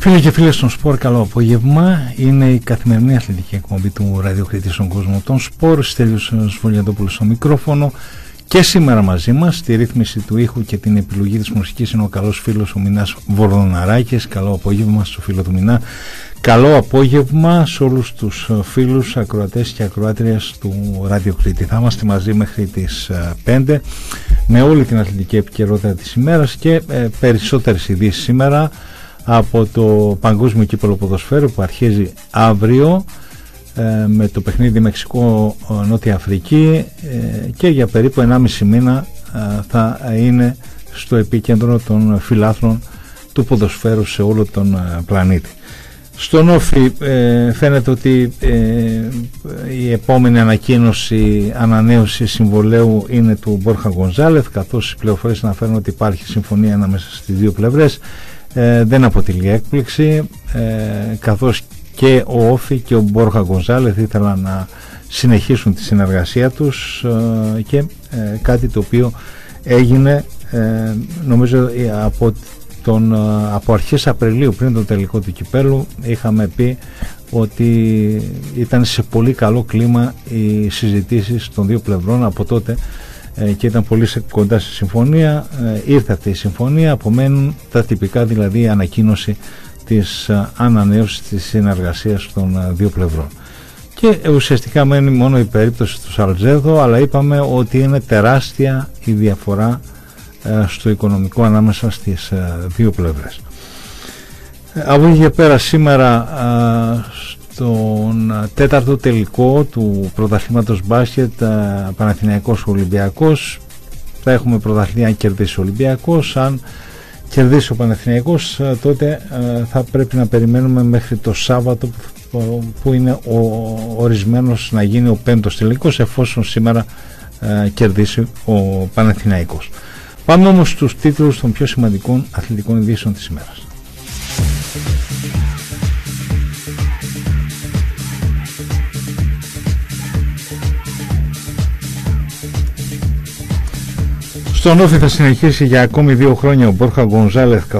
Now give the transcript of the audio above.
Φίλοι και φίλες των Σπορ, καλό απόγευμα. Είναι η καθημερινή αθλητική εκπομπή του Ραδιοκριτή στον κόσμο των Σπορ. Στέλιος Σβολιαδόπουλος στο μικρόφωνο. Και σήμερα μαζί μας, στη ρύθμιση του ήχου και την επιλογή της μουσικής, είναι ο καλός φίλος ο Μινάς Βορδοναράκης. Καλό απόγευμα στο φίλο του Μινά. Καλό απόγευμα σε όλους τους φίλους ακροατές και ακροάτριες του Ραδιοκριτή. Θα είμαστε μαζί μέχρι τις 5 με όλη την αθλητική επικαιρότητα της ημέρας και περισσότερες ειδήσεις σήμερα από το Παγκόσμιο Κύπελλο Ποδοσφαίρου που αρχίζει αύριο με το παιχνίδι Μεξικό-Νότια Αφρική και για περίπου 1,5 μήνα θα είναι στο επίκεντρο των φιλάθλων του ποδοσφαίρου σε όλο τον πλανήτη. Στον Όφη φαίνεται ότι η επόμενη ανανέωση συμβολαίου είναι του Μπόρχα Γκονζάλεθ, καθώς οι πληροφορίες αναφέρουν ότι υπάρχει συμφωνία ανάμεσα στις δύο πλευρές. Δεν αποτελεί έκπληξη, καθώς και ο Όφη και ο Μπόρχα Γκονζάλεθ ήθελαν να συνεχίσουν τη συνεργασία τους και κάτι το οποίο έγινε νομίζω από αρχές Απριλίου, πριν το τελικό του κυπέλου. Είχαμε πει ότι ήταν σε πολύ καλό κλίμα οι συζητήσεις των δύο πλευρών από τότε και ήταν πολύ κοντά στη συμφωνία. Ήρθε αυτή η συμφωνία, απομένουν τα τυπικά, δηλαδή η ανακοίνωση της ανανέωσης της συνεργασίας των δύο πλευρών. Και ουσιαστικά μένει μόνο η περίπτωση του Σαλτζέδο, αλλά είπαμε ότι είναι τεράστια η διαφορά στο οικονομικό ανάμεσα στις δύο πλευρές. Από εκεί και πέρα, σήμερα στον τέταρτο τελικό του πρωταθλήματος μπάσκετ Παναθηναϊκός Ολυμπιακός, θα έχουμε πρωταθλία αν κερδίσει ο Ολυμπιακός. Αν κερδίσει ο Παναθηναϊκός, τότε θα πρέπει να περιμένουμε μέχρι το Σάββατο που είναι ορισμένος να γίνει ο πέμπτος τελικός, εφόσον σήμερα κερδίσει ο Παναθηναϊκός. Πάμε όμως στους τίτλους των πιο σημαντικών αθλητικών ειδήσεων της ημέρας. Στον Όφη θα συνεχίσει για ακόμη 2 χρόνια ο Μπόρχα Γκονζάλεθ